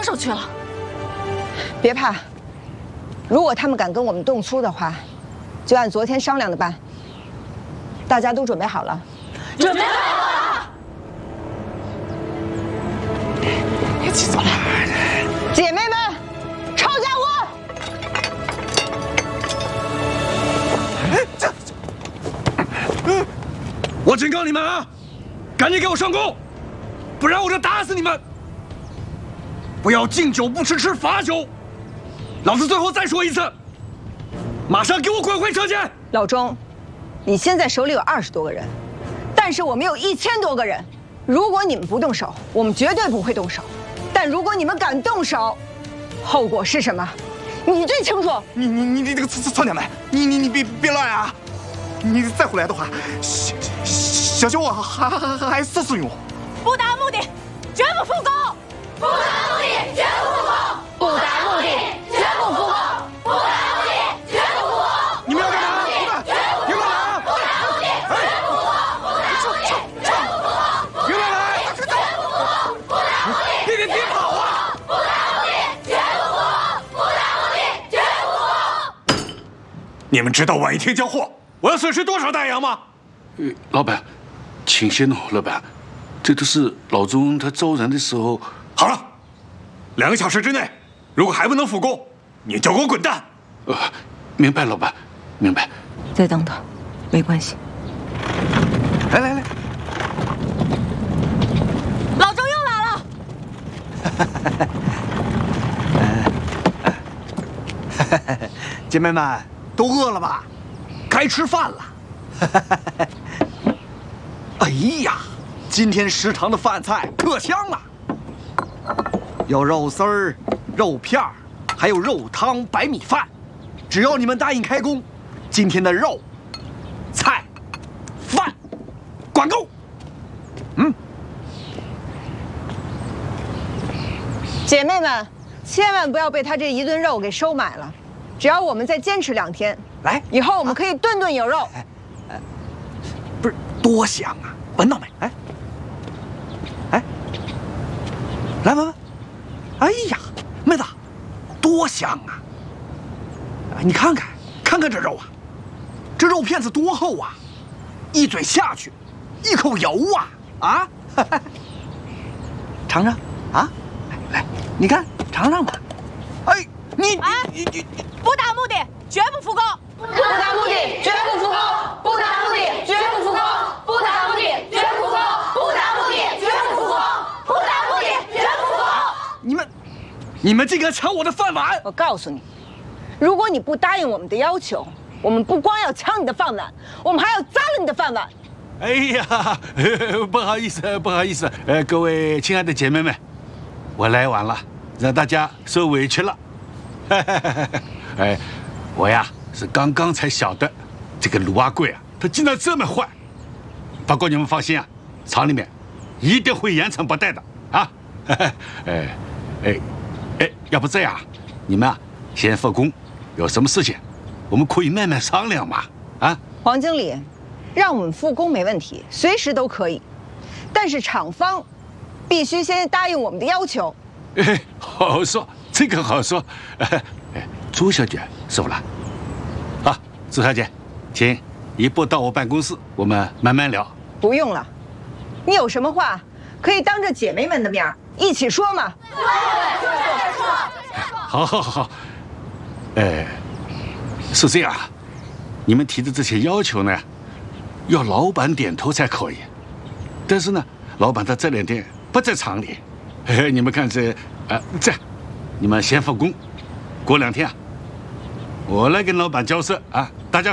手去了。 别怕，如果他们敢跟我们动粗的话，就按昨天商量的办。大家都准备好了？ 准备好了。 别急，走了。 姐妹们，抄家伙！ 我警告你们啊，赶紧给我上供，不然我就打死你们！不要敬酒不吃罚酒。老子最后再说一次，马上给我滚回车间！ 老钟，你现在手里有20多个人，但是我们有1000多个人。如果你们不动手，我们绝对不会动手。但如果你们敢动手，后果是什么？你最清楚。 你这个苍姐妹，你别乱啊！你再回来的话，小舅我还死死用。 不达目的，绝不复工！不达目的，绝不复工！不达目的，绝不复工！不达目的，绝不复工！ 你们要干嘛？你们干嘛？ 不达目的，绝不复工！不达目的，绝不复工！ 别乱来！ 绝不复工！不达目的， 别跑啊！ 不达目的，绝不复工！不达目的，绝不复工！ 你们知道晚一天交货，我要损失多少大洋吗？ 老板，请先哦，老板，这都是老钟他招人的时候。 好了，2个小时之内，如果还不能复工，你就给我滚蛋！ 明白，老板，明白。 再等等，没关系。 来， 老周又来了。 姐妹们都饿了吧？该吃饭了。哎呀，今天食堂的饭菜可香了，有肉丝儿、肉片儿，还有肉汤、白米饭。只要你们答应开工，今天的肉、菜、饭管够。 姐妹们，千万不要被他这一顿肉给收买了。只要我们再坚持2天， 来， 以后我们可以顿顿有肉。 不是多香啊！闻到没？来闻闻。哎呀，妹子，多香啊！你看看这肉啊，这肉片子多厚啊！一嘴下去，一口油啊！尝尝啊！来，你看，尝尝吧。哎，你不达目的，绝不复工！不达目的，绝不复工！不达目的，绝不复工！不达目的，绝不复工！不达目的，绝不复工！不达目的，绝不复工！ 你们竟敢抢我的饭碗！ 我告诉你，如果你不答应我们的要求，我们不光要抢你的饭碗，我们还要砸了你的饭碗。 哎呀，不好意思，各位亲爱的姐妹们，我来晚了，让大家受委屈了。哎，我呀是刚刚才晓得，这个卢阿贵啊，他竟然这么坏。不过你们放心啊，厂里面一定会严惩不贷的啊。要不这样，你们啊先复工，有什么事情我们可以慢慢商量嘛。啊， 黄经理，让我们复工没问题，随时都可以，但是厂方必须先答应我们的要求。 好说，这个好说。朱小姐师傅了。好，朱小姐，请一步到我办公室，我们慢慢聊。 不用了，你有什么话可以当着姐妹们的面一起说嘛。 好。是这样，你们提的这些要求呢，要老板点头才可以。但是呢，老板他这2天不在厂里，你们看这样，你们先复工，过2天啊，我来跟老板交涉啊，大家。